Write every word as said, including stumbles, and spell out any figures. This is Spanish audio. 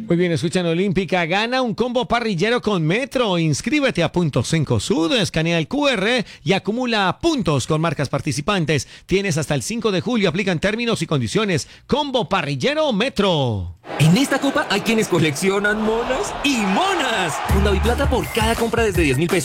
Muy bien, escuchan Olímpica. Gana un combo parrillero con Metro. Inscríbete a Punto cinco Sud, escanea el Q R y acumula puntos con marcas participantes. Tienes hasta el cinco de julio. Aplican términos y condiciones. Combo parrillero Metro. En esta copa hay quienes coleccionan monas y monas. Con Daviplata por cada compra desde diez mil pesos.